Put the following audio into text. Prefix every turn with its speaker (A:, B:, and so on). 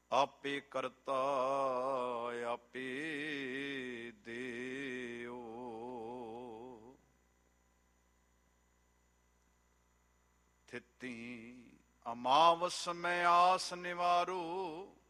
A: ਆਪੇ ਕਰਤਾ ਆਪੇ ਦੇਓ। ਥਿਤੀ ਅਮਾਵਸ ਮੈਂ ਆਸ ਨਿਵਾਰੋ,